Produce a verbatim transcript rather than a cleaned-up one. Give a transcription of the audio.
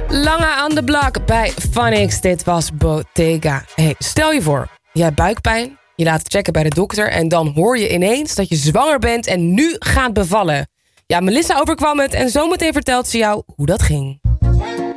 Lange aan de blok bij Phonics. Dit was Bottega. Hey, stel je voor, je hebt buikpijn, je laat het checken bij de dokter en dan hoor je ineens dat je zwanger bent en nu gaat bevallen. Ja, Melissa overkwam het en zometeen vertelt ze jou hoe dat ging.